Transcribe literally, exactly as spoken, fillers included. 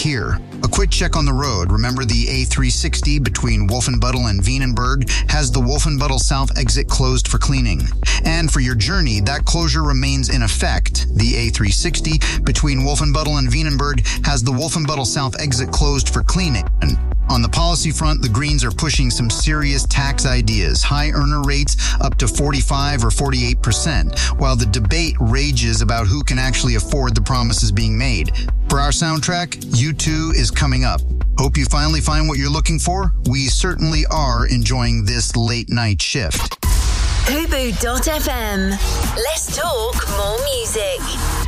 here. A quick check on the road. Remember the A three sixty between Wolfenbüttel and Wienenberg has the Wolfenbüttel South exit closed for cleaning. And for your journey, that closure remains in effect. The A three sixty between Wolfenbüttel and Wienenberg has the Wolfenbüttel South exit closed for cleaning. And on the policy front, the Greens are pushing some serious tax ideas, high earner rates up to forty-five or forty-eight percent, while the debate rages about who can actually afford the promises being made. For our soundtrack, U two is coming up. Hope you finally find what you're looking for. We certainly are enjoying this late night shift. Hubu dot f m. Let's talk more music.